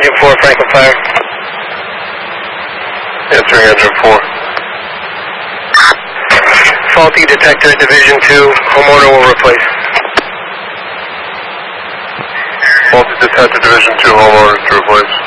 Engine 4, Franklin Fire. Answering Engine 4. Faulty detector, Division 2. Homeowner will replace. Faulty detector, Division 2. Homeowner to replace.